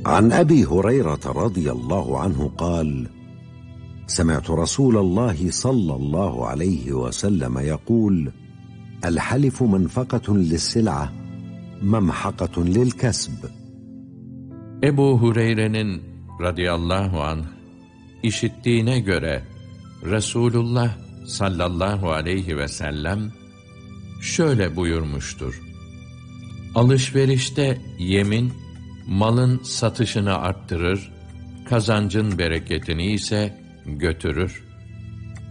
عن أبي هريرة رضي الله عنه قال: سمعت رسول الله صلى الله عليه وسلم يقول: الحلف منفقة للسلعة ممحقة للكسب. Ebu Hureyre'nin radıyallahu anh işittiğine göre Resulullah sallallahu aleyhi ve sellem şöyle buyurmuştur: Alışverişte yemin, malın satışını arttırır, kazancın bereketini ise götürür.